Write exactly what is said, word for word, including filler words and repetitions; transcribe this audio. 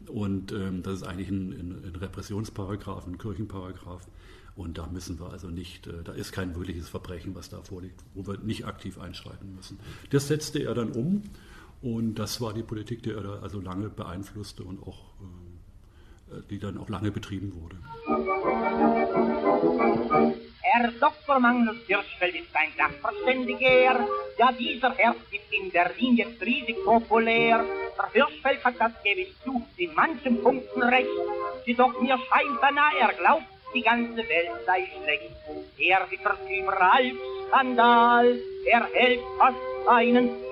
Und ähm, das ist eigentlich ein, ein, ein Repressionsparagraf, ein Kirchenparagraf. Und da müssen wir also nicht, äh, da ist kein wirkliches Verbrechen, was da vorliegt, wo wir nicht aktiv einschreiten müssen. Das setzte er dann um und das war die Politik, die er da also lange beeinflusste und auch, äh, die dann auch lange betrieben wurde. Herr Doktor Magnus Hirschfeld ist ein Sachverständiger, ja dieser Herr ist in Berlin jetzt riesig populär. Der Hirschfeld hat das gewiss zu, in manchen Punkten recht, jedoch mir scheint danach, er glaubt, die ganze Welt sei schlecht. Er wittert überall Skandal, er hält fast einen